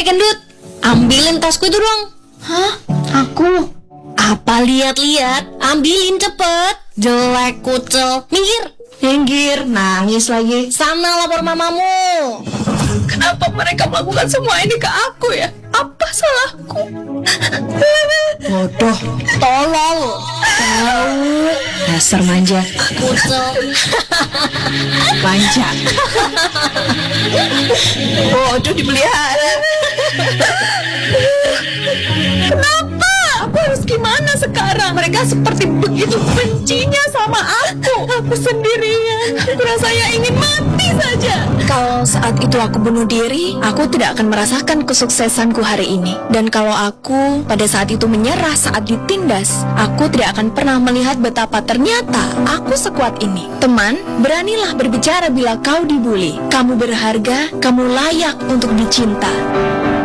gendut, ambilin tasku itu dong. Hah? Aku? Apa lihat-lihat? Ambilin cepet. Jelek kucel. Minggir. Minggir, nangis lagi. Sana lapor mamamu. Kenapa mereka melakukan semua ini ke aku ya? Apa salahku? Bodoh, tolol, Tahu, dasar manja. kucel. Manja. Bodoh dipelihara. Kenapa? Aku harus gimana sekarang? Mereka seperti begitu bencinya sama aku. Aku sendirian. Aku rasanya ingin mati saja. Kalau saat itu aku bunuh diri, aku tidak akan merasakan kesuksesanku hari ini. Dan kalau aku pada saat itu menyerah saat ditindas, aku tidak akan pernah melihat betapa ternyata aku sekuat ini. Teman, beranilah berbicara bila kau dibully. Kamu berharga, kamu layak untuk dicinta.